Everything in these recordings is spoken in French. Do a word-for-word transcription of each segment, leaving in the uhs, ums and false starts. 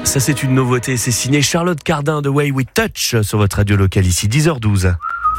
Ça c'est une nouveauté, c'est signé Charlotte Cardin de Way We Touch sur votre radio locale ici, dix heures douze.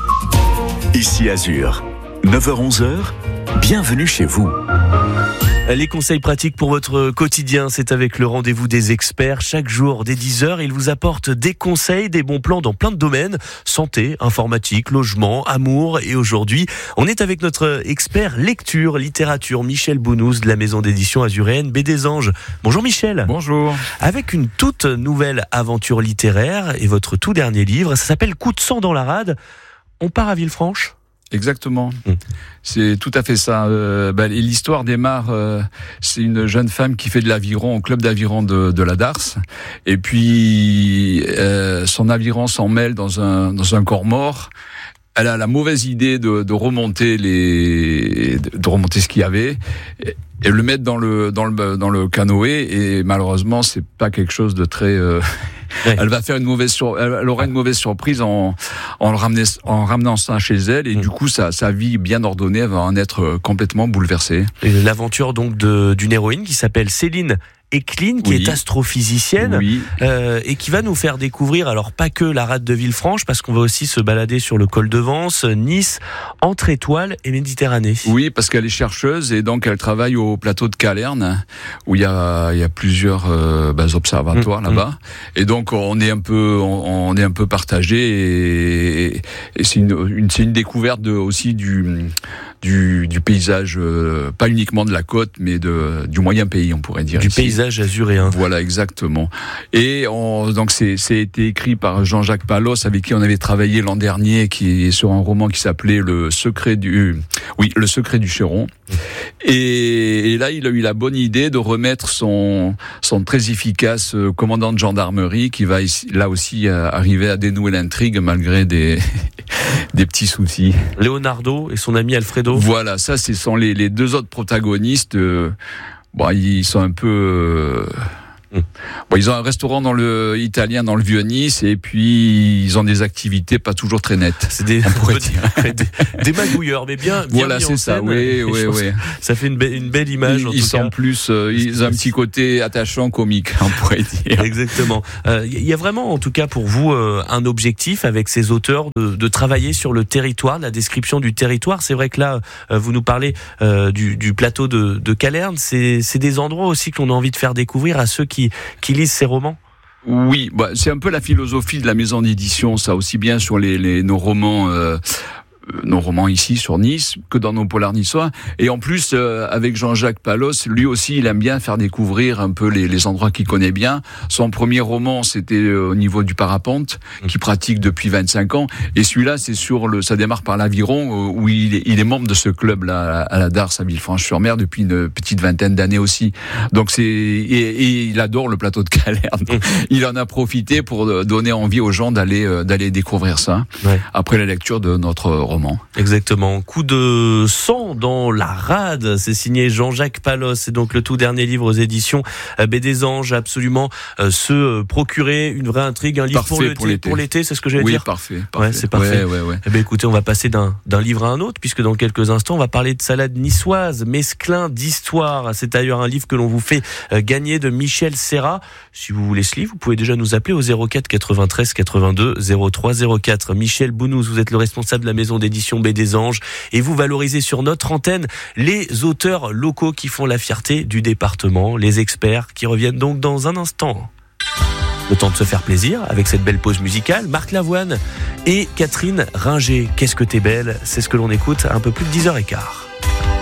Ici Azur, neuf heures onze, bienvenue chez vous. Les conseils pratiques pour votre quotidien, c'est avec le rendez-vous des experts. Chaque jour, dès dix heures, ils vous apportent des conseils, des bons plans dans plein de domaines. Santé, informatique, logement, amour. Et aujourd'hui, on est avec notre expert lecture, littérature, Michel Bounouz de la maison d'édition azuréenne Baie des Anges. Bonjour Michel. Bonjour. Avec une toute nouvelle aventure littéraire et votre tout dernier livre, ça s'appelle Coup de sang dans la rade. On part à Villefranche ? Exactement, mmh. C'est tout à fait ça. Euh, bah, l'histoire démarre, euh, c'est une jeune femme qui fait de l'aviron au club d'aviron de, de la Darse, et puis euh, son aviron s'en mêle dans un dans un corps mort. Elle a la mauvaise idée de, de remonter les de remonter ce qu'il y avait et, et le mettre dans le dans le dans le canoë, et malheureusement c'est pas quelque chose de très euh, ouais. Elle va faire une mauvaise sur, elle aura une mauvaise surprise en en le ramenant en ramenant ça chez elle, et mmh. du coup sa sa vie bien ordonnée va en être complètement bouleversée. Et l'aventure donc de d'une héroïne qui s'appelle Céline Eckline, qui oui. est astrophysicienne, oui. euh, et qui va nous faire découvrir, alors pas que la rade de Villefranche, parce qu'on va aussi se balader sur le col de Vence, Nice, entre Étoiles et Méditerranée. Oui, parce qu'elle est chercheuse et donc elle travaille au plateau de Calerne, où il y a, il y a plusieurs euh, bah, observatoires mmh, là-bas, mmh. et donc on est un peu, on, on est un peu partagé, et, et c'est une, une, c'est une découverte de, aussi du, du, du paysage, euh, pas uniquement de la côte, mais de, du moyen pays, on pourrait dire. Du ici. paysage azuréen. Voilà, exactement. Et on, donc c'est, c'est été écrit par Jean-Jacques Palos, avec qui on avait travaillé l'an dernier, qui est sur un roman qui s'appelait Le secret du, oui, Le secret du Chéron. Et, et là, il a eu la bonne idée de remettre son, son très efficace commandant de gendarmerie, qui va ici, là aussi arriver à dénouer l'intrigue malgré des, des petits soucis. Leonardo et son ami Alfredo. Voilà, ça, ce sont les, les deux autres protagonistes. Euh, Bon, ils sont un peu. Euh... Mmh. Bon, ils ont un restaurant dans le italien dans le Vieux-Nice, et puis ils ont des activités pas toujours très nettes. C'est des des, des magouilleurs, mais bien. bien voilà, c'est ça. Scène, oui, oui, oui. Ça fait une, be- une belle image. Ils, en ils tout sont cas. plus. Euh, ils ont un petit côté attachant, comique, on pourrait dire. Exactement. Il euh, y a vraiment, en tout cas, pour vous, euh, un objectif avec ces auteurs de, de travailler sur le territoire, la description du territoire. C'est vrai que là, euh, vous nous parlez euh, du, du plateau de, de Calerne. C'est, c'est des endroits aussi que l'on a envie de faire découvrir à ceux qui, qui lisent ces romans. Oui, bah, c'est un peu la philosophie de la maison d'édition, ça, aussi bien sur les, les nos romans. Euh, nos romans ici sur Nice que dans nos polars niçois, et en plus euh, avec Jean-Jacques Palos, lui aussi il aime bien faire découvrir un peu les, les endroits qu'il connaît bien. Son premier roman c'était euh, au niveau du parapente, mmh. qu'il pratique depuis vingt-cinq ans, et celui-là c'est sur le, ça démarre par l'Aviron, euh, où il est, il est membre de ce club là à la Darse à Villefranche-sur-Mer depuis une petite vingtaine d'années aussi. Donc c'est et, et il adore le plateau de Calerne. Mmh. Il en a profité pour donner envie aux gens d'aller euh, d'aller découvrir ça ouais. après la lecture de notre roman. Exactement. Coup de sang dans la rade, c'est signé Jean-Jacques Palos. C'est donc le tout dernier livre aux éditions Baie des Anges. Absolument euh, se procurer une vraie intrigue, un livre pour l'été, pour l'été. Pour l'été, c'est ce que j'allais oui, dire. Oui, parfait, parfait. Ouais, c'est parfait. Ouais, ouais, ouais. Eh bien, écoutez, on va passer d'un, d'un livre à un autre, puisque dans quelques instants, on va parler de salade niçoise, mesclin d'histoire. C'est d'ailleurs un livre que l'on vous fait gagner de Michel Serra. Si vous voulez ce livre, vous pouvez déjà nous appeler au zéro quatre quatre-vingt-treize quatre-vingt-deux zéro trois zéro quatre. Michel Bounouz, vous êtes le responsable de la maison d'édition Baie des Anges, et vous valorisez sur notre antenne les auteurs locaux qui font la fierté du département, les experts qui reviennent donc dans un instant. Le temps de se faire plaisir avec cette belle pause musicale. Marc Lavoine et Catherine Ringer. Qu'est-ce que t'es belle, c'est ce que l'on écoute à un peu plus de dix heures quinze.